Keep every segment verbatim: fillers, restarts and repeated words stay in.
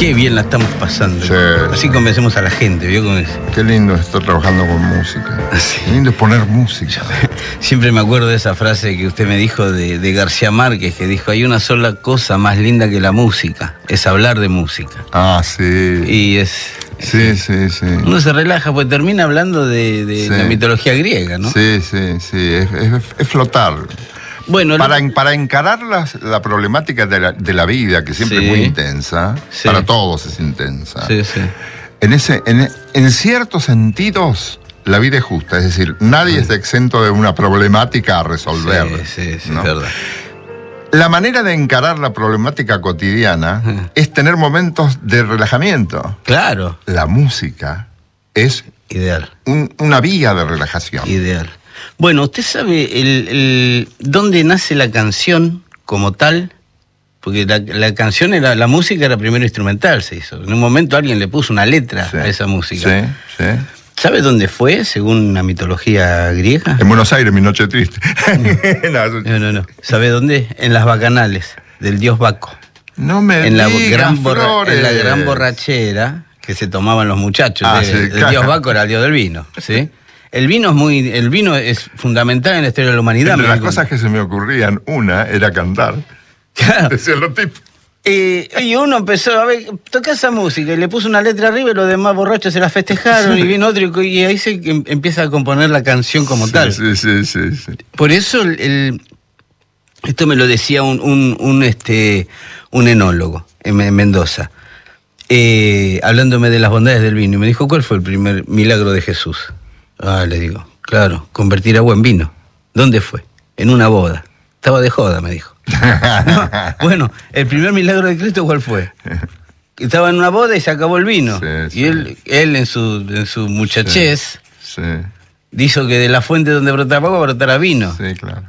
Qué bien la estamos pasando. Sí. Así convencemos a la gente, ¿vio cómo es? Qué lindo estar trabajando con música. Sí. Qué lindo es poner música. Siempre me acuerdo de esa frase que usted me dijo de, de García Márquez, que dijo, hay una sola cosa más linda que la música, es hablar de música. Ah, sí. Y es... Sí, sí, sí. Uno se relaja, pues termina hablando de, de Sí. la mitología griega, ¿no? Sí, sí, sí. Es, es- es flotar. Bueno, Para, lo- en- para encarar las- la problemática de la, de la vida, que siempre Sí. es muy intensa, Sí. para todos es intensa. Sí, sí. En, ese, en, en ciertos sentidos, la vida es justa. Es decir, nadie está exento de una problemática a resolver. Sí, sí, sí, ¿no? es verdad. La manera de encarar la problemática cotidiana Ajá. es tener momentos de relajamiento. Claro, La música es ideal, un- una vía de relajación. ideal. Bueno, ¿usted sabe el, el- dónde nace la canción como tal? Porque la, la canción era, la música era primero instrumental, se hizo. En un momento alguien le puso una letra Sí. a esa música. Sí, sí. ¿Sabe dónde fue, según la mitología griega? En Buenos Aires, mi noche triste. no, eso- No, no, no. ¿Sabe dónde? En las bacanales del dios Baco. no me En la, digas, gran borra- Flores. en la gran borrachera que se tomaban los muchachos. Ah, el, sí, el claro. dios Baco era el dios del vino, ¿sí? El vino es muy, el vino es fundamental en la historia de la humanidad. Entre me las di cosas que se me ocurrían, una era cantar. Claro. Decían los tipos. Eh, y uno empezó a ver, toca esa música y le puso una letra arriba y los demás borrachos se la festejaron y vino otro y, y ahí se em- empieza a componer la canción como Sí, tal. Sí, sí, sí, sí. Por eso el, el- esto me lo decía un, un, un, este, un enólogo en, en Mendoza, eh, hablándome de las bondades del vino. Y me dijo, ¿cuál fue el primer milagro de Jesús? Ah, le digo, claro, convertir agua en vino. ¿Dónde fue? En una boda. Estaba de joda, me dijo. No, bueno, el primer milagro de Cristo, ¿cuál fue? Estaba en una boda y se acabó el vino. Sí, y sí. él, él en su, en su muchachez Sí, dijo que de la fuente donde brotaba agua brotara vino. sí, claro.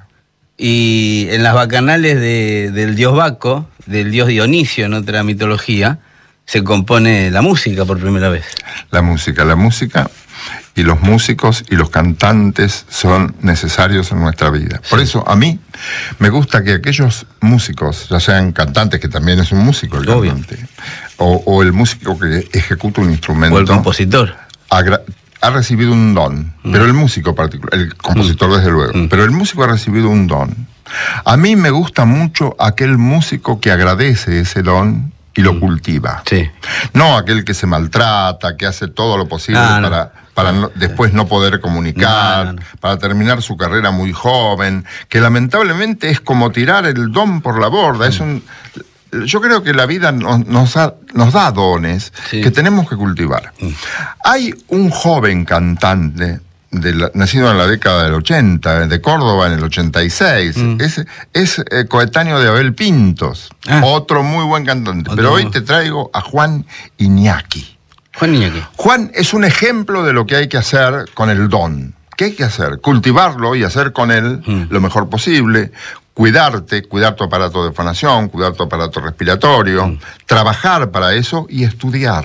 Y en las bacanales de- del dios Baco, del dios Dionisio en otra mitología, se compone la música por primera vez. La música, la música y los músicos y los cantantes son necesarios en nuestra vida. Por eso a mí me gusta que aquellos músicos, ya sean cantantes, que también es un músico el Obvio. cantante, o, o el músico que ejecuta un instrumento, O el compositor. agra- ha recibido un don, Mm. pero el músico particular, el compositor desde luego, Mm. pero el músico ha recibido un don. A mí me gusta mucho aquel músico que agradece ese don y lo cultiva. Sí. No aquel que se maltrata, que hace todo lo posible Ah, no. para, para no- después no poder comunicar, No, no, no. para terminar su carrera muy joven, que lamentablemente es como tirar el don por la borda. Es un, yo creo que la vida nos, nos, ha- nos da dones Sí. que tenemos que cultivar. Hay un joven cantante de la- nacido en la década del ochenta, de Córdoba en el ochenta y seis, Mm. es, es eh, coetáneo de Abel Pintos, Ah. otro muy buen cantante. Otro Pero hoy muy- te traigo a Juan Iñaki. Juan Iñaki. Juan es un ejemplo de lo que hay que hacer con el don. ¿Qué hay que hacer? Cultivarlo y hacer con él Mm. lo mejor posible. Cuidarte, cuidar tu aparato de fonación, cuidar tu aparato respiratorio, Mm. trabajar para eso y estudiar.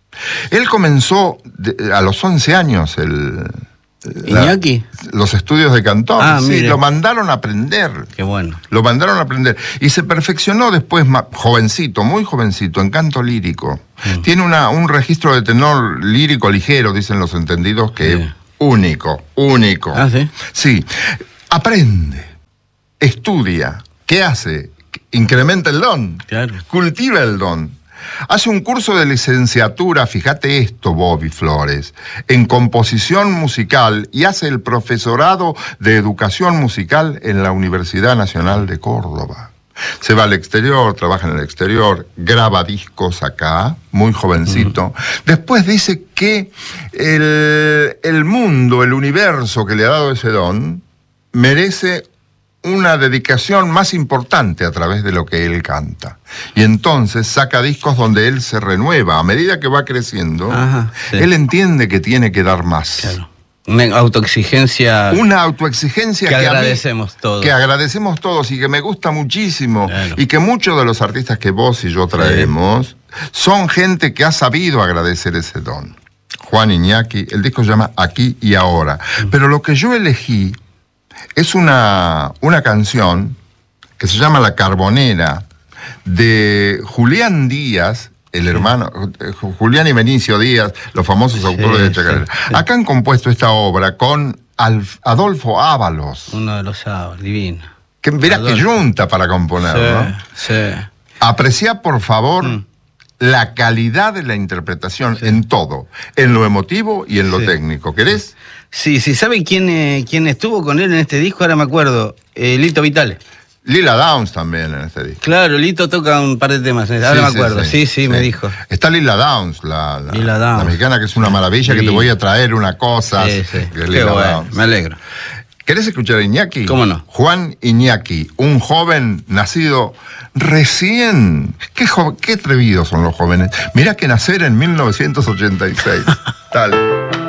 Él comenzó de- a los once años el, la- ¿Iñaki? los estudios de cantor. Ah, sí, mire. lo mandaron a aprender. Qué bueno. Lo mandaron a aprender. Y se perfeccionó después, ma- jovencito, muy jovencito, en canto lírico. Mm. Tiene una, un registro de tenor lírico ligero, dicen los entendidos, que Sí. es único, único. Ah, ¿sí? Sí. Aprende, estudia. ¿Qué hace? Incrementa el don. Claro. Cultiva el don. Hace un curso de licenciatura, fíjate esto, Bobby Flores, en composición musical y hace el profesorado de educación musical en la Universidad Nacional de Córdoba. Se va al exterior, trabaja en el exterior, graba discos acá, muy jovencito. Después dice que el, el mundo, el universo que le ha dado ese don, merece una dedicación más importante a través de lo que él canta. Y entonces saca discos donde él se renueva. A medida que va creciendo, Ajá, sí. él entiende que tiene que dar más. Claro. Una autoexigencia Una autoexigencia que que, a mí- agradecemos todos. que agradecemos todos y que me gusta muchísimo. Claro. Y que muchos de los artistas que vos y yo traemos son gente que ha sabido agradecer ese don. Juan Iñaki, el disco se llama Aquí y Ahora. Pero lo que yo elegí es una, una canción que se llama La Carbonera, de Julián Díaz el hermano, Julián y Benicio Díaz, los famosos autores sí, de Chacarera. Sí, sí. Acá han compuesto esta obra con Alf, Adolfo Ábalos. Uno de los Ábalos, divino. Que verás que junta para componer, sí, ¿no? Sí. Aprecia, por favor, mm. la calidad de la interpretación sí. en todo, en lo emotivo y en lo sí. técnico. ¿Querés? Sí, sí. ¿Saben quién, eh, quién estuvo con él en este disco? Ahora me acuerdo. Eh, Lito Vitale. Lila Downs también en este disco. Claro, Lito toca un par de temas. Ahora Sí, me sí, acuerdo. sí, Sí, sí, sí. me dijo. Está Lila Downs, la, la, Lila Downs. la mexicana, que es una maravilla, Divino. que te voy a traer una cosa. Sí, sí. Que es Qué Lila bueno. Downs. Me alegro. ¿Querés escuchar a Iñaki? ¿Cómo no? Juan Iñaki, un joven nacido recién. Qué, jo- qué atrevidos son los jóvenes. Mirá que nacer en mil novecientos ochenta y seis. Tal.